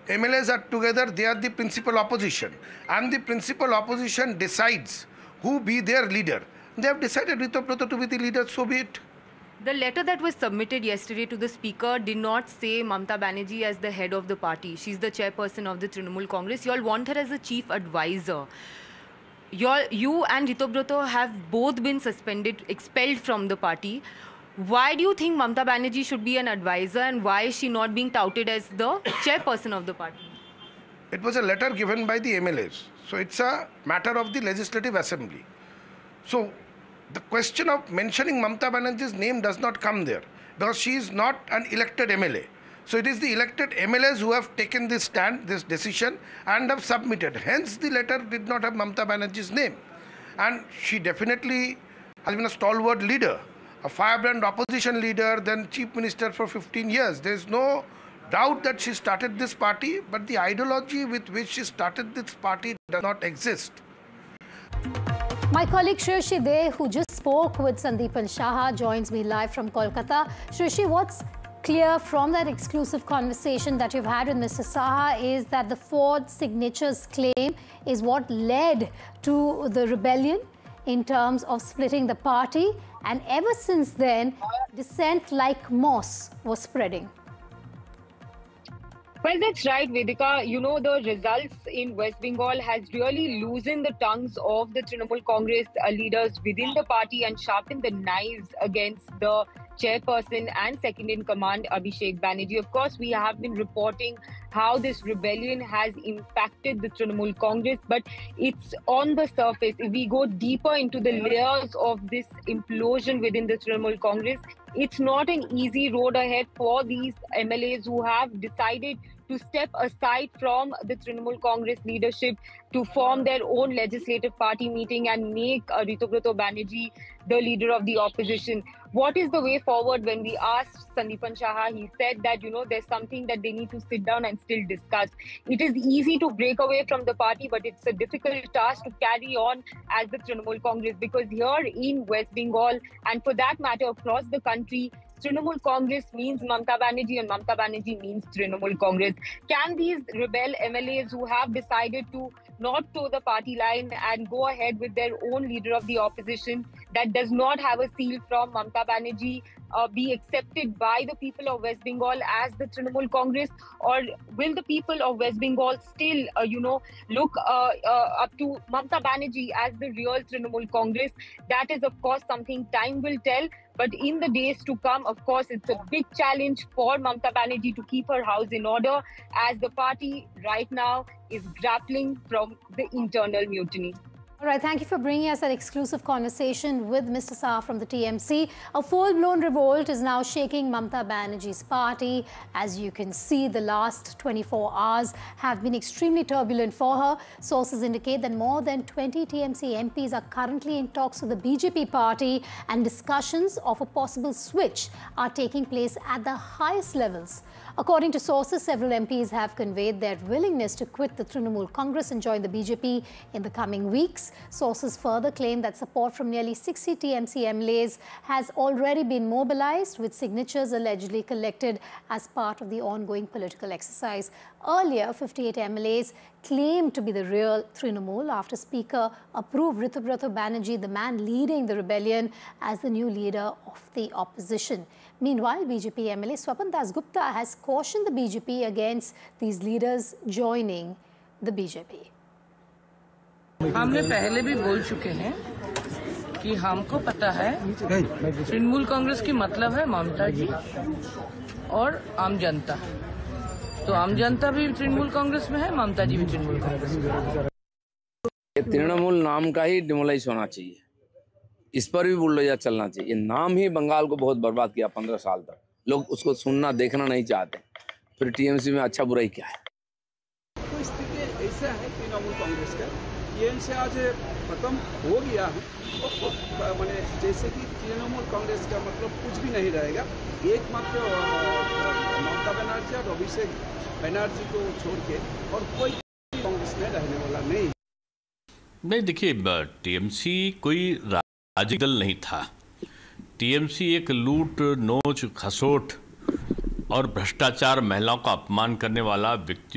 MLAs are together, they are the principal opposition. And the principal opposition decides who be their leader. They have decided Ritobrata to be the leader, so be it. The letter that was submitted yesterday to the Speaker did not say Mamta Banerjee as the head of the party. She's the chairperson of the Trinamool Congress. You all want her as a chief advisor. You and Ritobrata have both been expelled from the party. Why do you think Mamta Banerjee should be an advisor, and why is she not being touted as the chairperson of the party? It was a letter given by the MLAs. So it's a matter of the Legislative Assembly. So the question of mentioning Mamta Banerjee's name does not come there, because she is not an elected MLA. So it is the elected MLAs who have taken this stand, this decision, and have submitted. Hence the letter did not have Mamta Banerjee's name. And she definitely has been a stalwart leader, a firebrand opposition leader, then chief minister for 15 years. There is no doubt that she started this party, but the ideology with which she started this party does not exist. My colleague Shriyoshi De, who just spoke with Sandeepan Saha, joins me live from Kolkata. Shriyoshi, what's clear from that exclusive conversation that you've had with Mr. Saha is that the 4 signatures claim is what led to the rebellion in terms of splitting the party, and ever since then, dissent like moss was spreading. Well, that's right, Vedika. You know, the results in West Bengal has really loosened the tongues of the Trinamool Congress leaders within the party and sharpened the knives against the chairperson and second in command, Abhishek Banerjee. Of course, we have been reporting how this rebellion has impacted the Trinamool Congress, but it's on the surface. If we go deeper into the layers of this implosion within the Trinamool Congress, it's not an easy road ahead for these MLAs who have decided to step aside from the Trinamool Congress leadership to form their own legislative party meeting and make Ritobrata Banerjee the leader of the opposition. What is the way forward? When we asked Sandeepan Saha, he said that, you know, there's something that they need to sit down and still discuss. It is easy to break away from the party, but it's a difficult task to carry on as the Trinamool Congress, because here in West Bengal, and for that matter across the country, Trinamool Congress means Mamta Banerjee and Mamta Banerjee means Trinamool Congress. Can these rebel MLAs who have decided to not toe the party line and go ahead with their own leader of the opposition that does not have a seal from Mamta Banerjee be accepted by the people of West Bengal as the Trinamool Congress? Or will the people of West Bengal still, look up to Mamta Banerjee as the real Trinamool Congress? That is, of course, something time will tell. But in the days to come, of course, it's a big challenge for Mamta Banerjee to keep her house in order, as the party right now is grappling from the internal mutiny. All right, thank you for bringing us that exclusive conversation with Mr. Saha from the TMC. A full-blown revolt is now shaking Mamta Banerjee's party. As you can see, the last 24 hours have been extremely turbulent for her. Sources indicate that more than 20 TMC MPs are currently in talks with the BJP party, and discussions of a possible switch are taking place at the highest levels. According to sources, several MPs have conveyed their willingness to quit the Trinamool Congress and join the BJP in the coming weeks. Sources further claim that support from nearly 60 TMC MLAs has already been mobilized, with signatures allegedly collected as part of the ongoing political exercise. Earlier, 58 MLAs claimed to be the real Trinamool after Speaker approved Ritobrata Banerjee, the man leading the rebellion, as the new leader of the opposition. Meanwhile, BJP MLA Swapan Das Gupta has cautioned the BJP against these leaders joining the BJP. हमने पहले भी बोल चुके हैं कि हमको पता है तृणमूल कांग्रेस की मतलब है ममता जी और आम जनता। तो आम जनता भी तृणमूल कांग्रेस में है, ममता जी भी तृणमूल कांग्रेस में। तृणमूल नाम का ही डिमोलाइज होना चाहिए, इस पर भी बुलडोजर चलना चाहिए। नाम ही बंगाल को बहुत बर्बाद किया 15 साल तक। लोग उसको सुनना देखना नहीं चाहते, फिर टीएमसी में अच्छा बुरा ही क्या है। तो स्थिति ऐसा है तृणमूल कांग्रेस का, टीएमसी आज खत्म हो गया है, मैंने जैसे कि तृणमूल कांग्रेस का मतलब कुछ भी नहीं रहेगा। एकमात्र ममता बनर्जी और अभिषेक बनर्जी को छोड़ के और कोई कांग्रेस में रहने वाला नहीं। देखिए, टीएमसी कोई राजनीतिक दल नहीं था। टीएमसी एक लूट, नोच, खसोट और भ्रष्टाचार, महिलाओं का अपमान करने वाला व्यक्ति